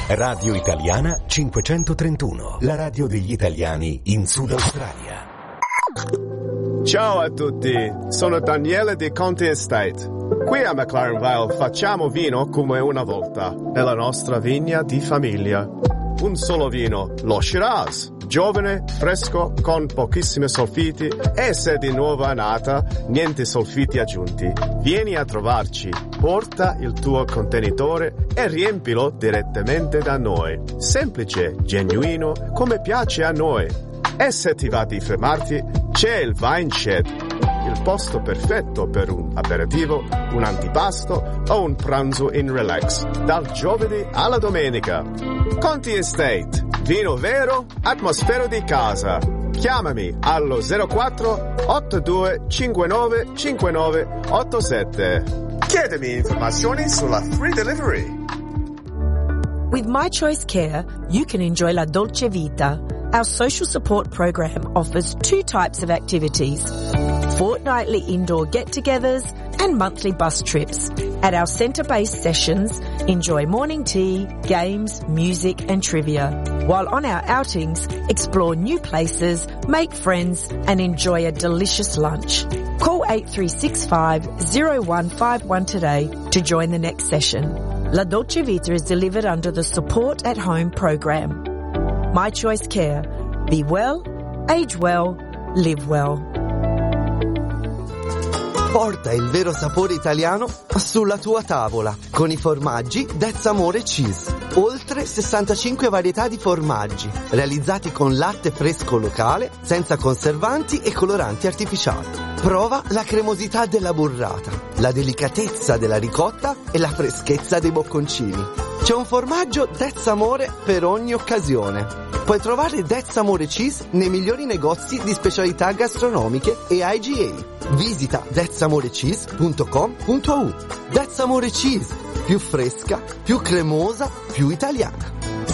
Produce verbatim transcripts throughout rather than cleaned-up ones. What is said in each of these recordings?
Radio Italiana cinquecentotrentuno, la radio degli italiani in Sud Australia. Ciao a tutti, sono Daniele di Conti Estate. Qui a McLaren Vale facciamo vino come una volta, nella nostra vigna di famiglia. Un solo vino, lo Shiraz, giovane, fresco, con pochissimi solfiti e se di nuova nata, niente solfiti aggiunti. Vieni a trovarci, porta il tuo contenitore e riempilo direttamente da noi. Semplice, genuino, come piace a noi. E se ti va di fermarti, c'è il Wine Shed, il posto perfetto per un aperitivo, un antipasto o un pranzo in relax, dal giovedì alla domenica. Conti Estate, vino vero, atmosfera di casa. Chiamami allo zero quattro otto due cinque nove cinque nove otto sette. Chiedimi informazioni sulla free delivery. With My Choice Care, you can enjoy La Dolce Vita. Our social support program offers two types of activities: fortnightly indoor get-togethers and monthly bus trips. At our centre-based sessions, enjoy morning tea, games, music and trivia. While on our outings, explore new places, make friends and enjoy a delicious lunch. Call eight three six five zero one five one today to join the next session. La Dolce Vita is delivered under the Support at Home program. My Choice Care. Be well, age well, live well. Porta il vero sapore italiano sulla tua tavola con i formaggi That's Amore Cheese. Oltre sessantacinque varietà di formaggi realizzati con latte fresco locale, senza conservanti e coloranti artificiali. Prova la cremosità della burrata, la delicatezza della ricotta e la freschezza dei bocconcini. C'è un formaggio That's Amore per ogni occasione. Puoi trovare That's Amore Cheese nei migliori negozi di specialità gastronomiche e I G A. Visita that's amore cheese punto com punto a u. That's Amore Cheese, più fresca, più cremosa, più italiana.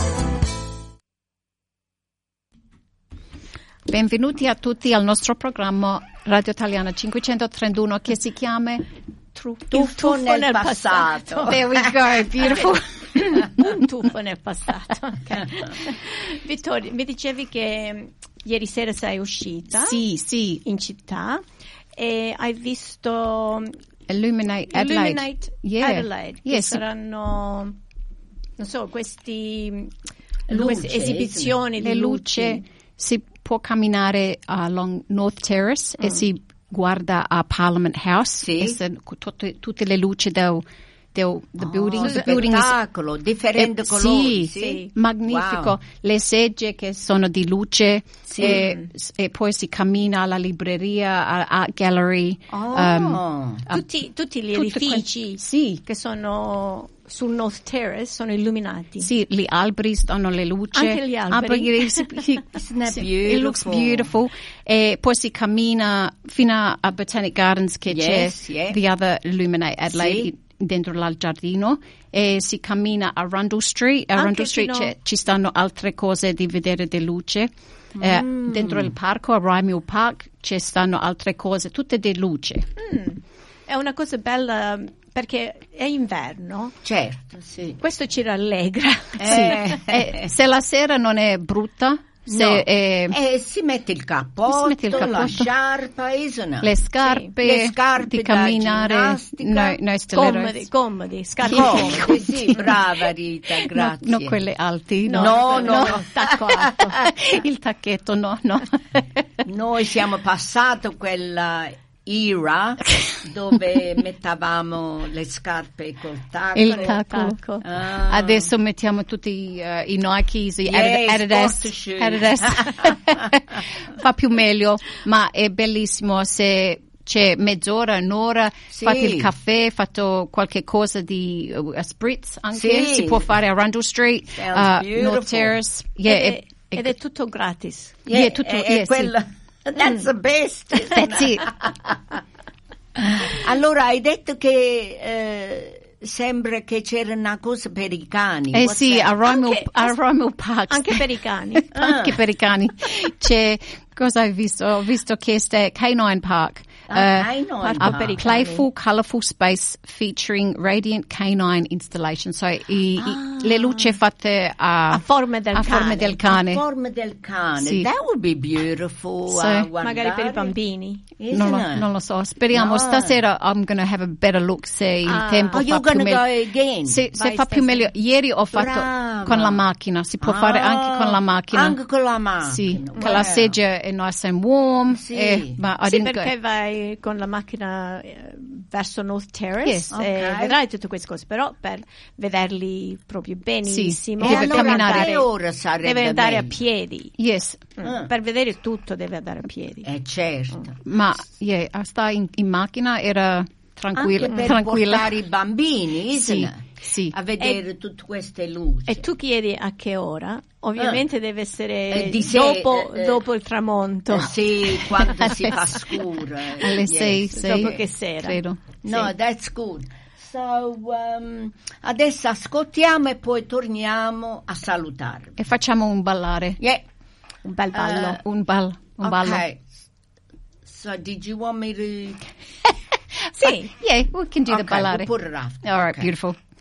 Benvenuti a tutti al nostro programma Radio Italiana cinquecentotrentuno che si chiama Tru- Tuffo, tuffo nel, nel passato. passato. There we go, beautiful. Un tuffo nel passato. Okay. Vittoria, mi dicevi che ieri sera sei uscita? Sì, sì. In città e hai visto Illuminate Adelaide. Illuminate Yeah. Adelaide, che Yes. saranno, non so, questi Luce, queste esibizioni Le di luci. luci. Si può camminare along North Terrace Mm. e si guarda a Parliament House. Sì. E se- tutte, tutte le luci del, del the building. Oh, The building is- spettacolo, differenti eh, colori. sì, Sì. magnifico. Wow. Le sedie che sono di luce Sì. e, e poi si cammina alla libreria, alla art gallery. Oh. um, a- Tutti, tutti gli tutte que- edifici sì. che sono sul North Terrace sono illuminati. Sì, gli alberi stanno le luci. Anche gli alberi. Ah, sì, sì, Isn't that sì, beautiful? It looks beautiful. E poi si cammina fino a Botanic Gardens che Yes, c'è yeah. the other Illuminate Adelaide Sì. dentro al giardino e si cammina a Rundle Street. A Anche Rundle Street fino- c'è- ci stanno altre cose di vedere di luce. Eh, Mm. dentro il parco, a Rymel Park, ci stanno altre cose, tutte di luce. Mm. È una cosa bella perché è inverno. Certo, sì. Questo ci rallegra. Eh. Sì. E se la sera non è brutta, se No. è- Eh, si mette il cappotto, Si mette il la cappotto. sciarpa, isn't it? le scarpe, Sì, le scarpe di da camminare, ginnastica. noi, noi stiletti. Comodi, comodi, scarpe Comodi, sì, brava Rita, No, grazie. no, quelle alti, no, No, no, no, tacco alto. il tacchetto, no, no. Noi siamo passato quella era dove mettavamo le scarpe col tacco. Il tacco. tacco. Ah. Adesso mettiamo tutti uh, i Nikes, i Yes, Adidas, sport shoes. Adidas. Fa più meglio, ma è bellissimo se c'è mezz'ora, un'ora, Sì. fate il caffè, fatto qualche cosa di uh, a spritz anche, Sì. si può fare a Rundle Street, Sounds uh, beautiful. North Terrace. Yeah, ed, è, è- ed è tutto gratis. Yeah, Yeah, tutto- è- è yeah, sì. quella- That's the best. isn't That's it? it. Allora, hai detto che eh, sembra che c'era una cosa per i cani. Eh What's sì, that? a Rymel, Anche- a Rymel Park. Anche per i cani. Anche per i cani. C'è, cosa hai visto? Ho visto che è Canine Park. Ah, Uh, Canine a Park. per i playful, colourful space featuring radiant canine installation. So i, i- le luci fatte a, a forma del a cane. forma del cane. A forma del cane. Sì. That would be beautiful. Sì. a guardare. Magari per i bambini. Non lo, non lo so, speriamo. No. Stasera I'm going to have a better look se il Ah. tempo Oh, fa you're più gonna meglio. go again? Se, se Vai fa più stasera. meglio. Ieri ho fatto Brava. con la macchina, si può fare anche con la macchina. Anche con la macchina. Sì, che Wow. la sedia è nice and warm. Sì. eh, ma I Sì, didn't go- perché vai con la macchina eh, verso North Terrace Yes. e Ok. vedrai tutte queste cose, però per vederli proprio benissimo Sì. E Deve allora camminare. a che ora sarebbe deve andare a meglio? piedi. Yes, Ah. Per vedere tutto deve andare a piedi. Eh certo. ma yeah, a sta in, in macchina era tranquilla. Anche per tranquilla. portare i bambini, isn't Sì, it? sì. A vedere tutte queste luci. E tu chiedi a che ora? Ovviamente deve essere Eh, di se- dopo, eh, eh, dopo il tramonto. Eh, sì, quando si fa scuro. eh, Alle yes. sei, sei, dopo che sera. credo. No, that's good. So, um, adesso ascoltiamo e poi torniamo a salutare. E facciamo un ballare. Yeah. Un bel ballo. Eh, Un ballo. Un ballo. Okay. So, did you want me to... Sì. Yeah, we can do the Okay, ballare. we'll put it after. All right, Okay. beautiful.